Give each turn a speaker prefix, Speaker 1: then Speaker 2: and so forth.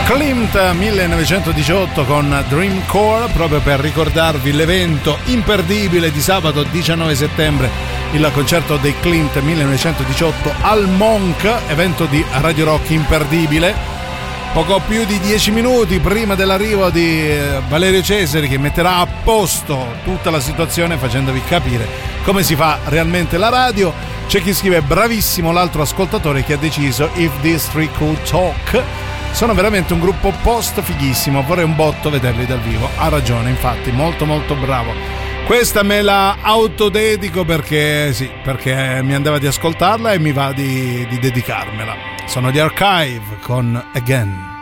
Speaker 1: Klimt 1918 con Dreamcore, proprio per ricordarvi l'evento imperdibile di sabato 19 settembre, il concerto dei Klimt 1918 al Monk, evento di Radio Rock imperdibile. Poco più di 10 minuti prima dell'arrivo di Valerio Cesari, che metterà a posto tutta la situazione facendovi capire come si fa realmente la radio. C'è chi scrive: bravissimo l'altro ascoltatore che ha deciso If These Three Could Talk. Sono veramente un gruppo post fighissimo, vorrei un botto vederli dal vivo. Ha ragione, infatti, molto molto bravo. Questa me la autodedico perché sì, perché mi andava di ascoltarla e mi va di dedicarmela. Sono gli Archive con Again.